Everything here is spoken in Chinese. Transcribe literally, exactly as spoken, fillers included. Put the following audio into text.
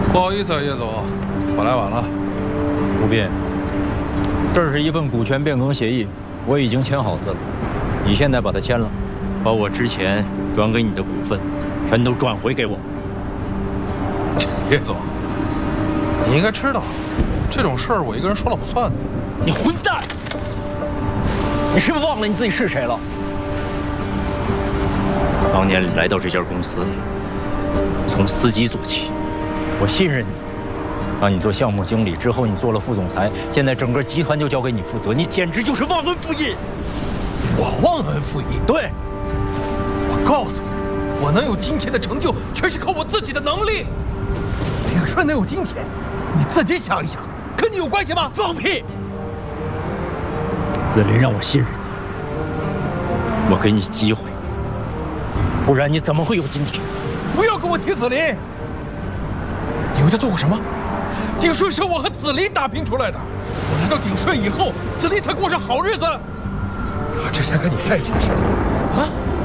不好意思啊，叶总，我来晚了。 吴斌，这是一份股权变更协议，我已经签好字了，你现在把它签了，把我之前转给你的股份全都转回给我。 叶总，你应该知道，这种事儿我一个人说了不算的。 你混蛋！你是不是忘了你自己是谁了？当年来到这家公司，从司机做起，我信任你，让你做项目经理之后，你做了副总裁，现在整个集团就交给你负责，你简直就是忘恩负义！ 我忘恩负义？ 对， 我告诉你，我能有今天的成就，全是靠我自己的能力。鼎顺能有今天，你自己想一想，跟你有关系吗？ 放屁！子林让我信任你，我给你机会，不然你怎么会有今天？ 不要跟我提子林，你为他做过什么？鼎顺是我和子林打拼出来的，我来到鼎顺以后，子林才过上好日子。他之前跟你在一起的时候，啊，